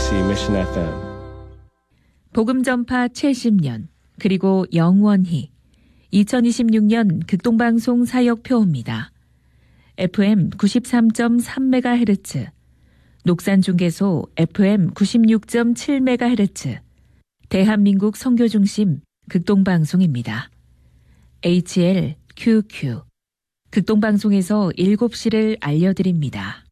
KBC Mission FM. 복음 전파 70년 그리고 영원히 2026년 극동방송 사역표입니다. FM 93.3MHz, 녹산중개소 FM 96.7MHz, 대한민국 선교중심 극동방송입니다. HLQQ 극동방송에서 7시를 알려드립니다.